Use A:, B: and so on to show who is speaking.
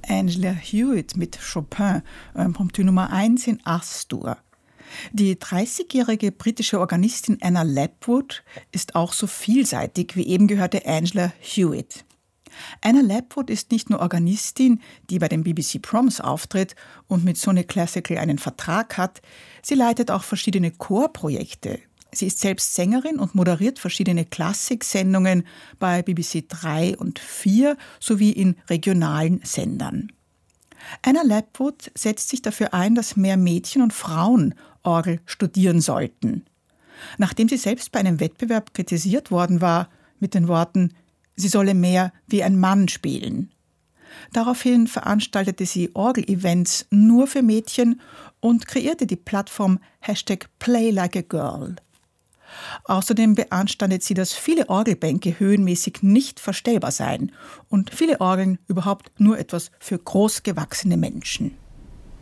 A: Angela Hewitt mit Chopin, Impromptu Nummer 1 in As-Dur. Die 30-jährige britische Organistin Anna Lapwood ist auch so vielseitig wie eben gehörte Angela Hewitt. Anna Lapwood ist nicht nur Organistin, die bei den BBC Proms auftritt und mit Sony Classical einen Vertrag hat, sie leitet auch verschiedene Chorprojekte. Sie ist selbst Sängerin und moderiert verschiedene Klassiksendungen bei BBC 3 und 4 sowie in regionalen Sendern. Anna Lapwood setzt sich dafür ein, dass mehr Mädchen und Frauen Orgel studieren sollten. Nachdem sie selbst bei einem Wettbewerb kritisiert worden war, mit den Worten, sie solle mehr wie ein Mann spielen. Daraufhin veranstaltete sie Orgel-Events nur für Mädchen und kreierte die Plattform #PlayLikeAGirl. Außerdem beanstandet sie, dass viele Orgelbänke höhenmäßig nicht verstellbar seien und viele Orgeln überhaupt nur etwas für großgewachsene Menschen.